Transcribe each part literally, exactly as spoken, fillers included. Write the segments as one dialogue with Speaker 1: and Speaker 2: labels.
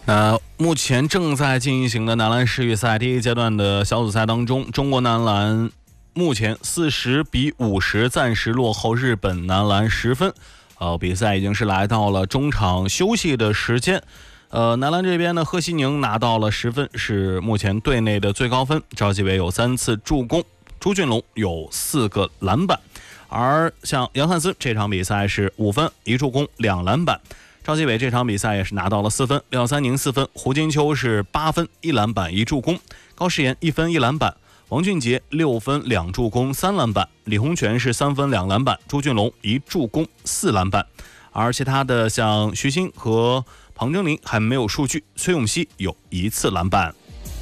Speaker 1: 那目前正在进行的男篮世预赛第一阶段的小组赛当中，中国男篮目前四十比五十暂时落后日本男篮十分。呃，比赛已经是来到了中场休息的时间。呃，男篮这边呢，贺西宁拿到了十分，是目前队内的最高分。赵继伟有三次助攻，朱俊龙有四个篮板。而像杨汉森这场比赛是五分一助攻两篮板。赵继伟这场比赛也是拿到了四分，廖三宁四分，胡金秋是八分一篮板一助攻，高诗岩一分一篮板，王俊杰六分两助攻三篮板，李洪权是三分两篮板，朱俊龙一助攻四篮板。而其他的像徐新和庞征林还没有数据，崔永熙有一次篮板。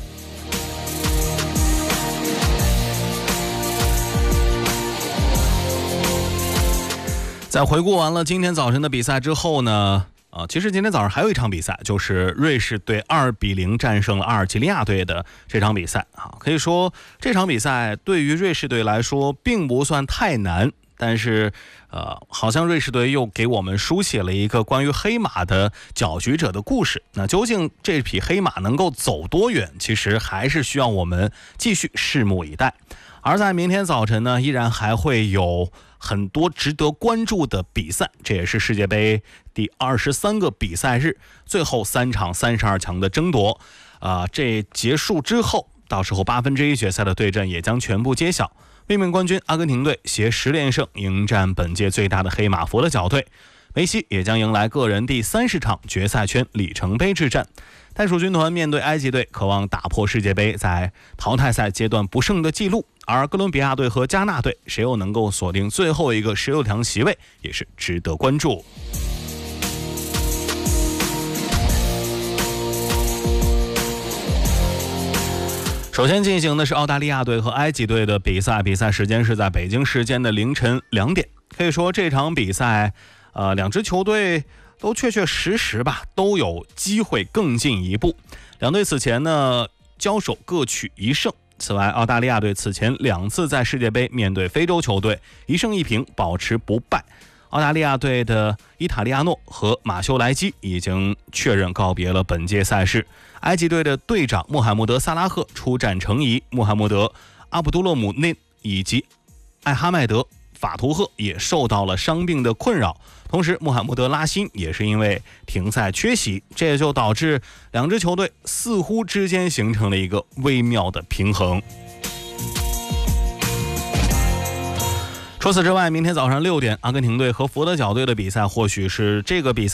Speaker 1: 在回顾完了今天早晨的比赛之后呢，呃，其实今天早上还有一场比赛，就是瑞士队二比零战胜了阿尔及利亚队的这场比赛啊。可以说这场比赛对于瑞士队来说并不算太难，但是呃，好像瑞士队又给我们书写了一个关于黑马的搅局者的故事。那究竟这匹黑马能够走多远，其实还是需要我们继续拭目以待。而在明天早晨呢，依然还会有很多值得关注的比赛，这也是世界杯第二十三个比赛日最后三场三十二强的争夺。啊、呃，这结束之后，到时候八分之一决赛的对阵也将全部揭晓。卫冕冠军阿根廷队携十连胜迎战本届最大的黑马佛得角队，梅西也将迎来个人第三十场决赛圈里程碑之战。袋鼠军团面对埃及队，渴望打破世界杯在淘汰赛阶段不胜的记录，而哥伦比亚队和加纳队谁又能够锁定最后一个十六强席位，也是值得关注。首先进行的是澳大利亚队和埃及队的比赛，比赛时间是在北京时间的凌晨两点。可以说这场比赛，呃，两支球队都确确实实吧，都有机会更进一步。两队此前呢交手各取一胜。此外，澳大利亚队此前两次在世界杯面对非洲球队一胜一平，保持不败。澳大利亚队的伊塔利亚诺和马修莱基已经确认告别了本届赛事。埃及队的队长穆罕默德·萨拉赫出战成疑，穆罕默德·阿卜杜勒姆内以及艾哈迈德·法图赫也受到了伤病的困扰，同时穆罕默德·拉辛也是因为停赛缺席，这也就导致两支球队似乎之间形成了一个微妙的平衡。除此之外，明天早上六点，阿根廷队和佛得角队的比赛或许是这个比赛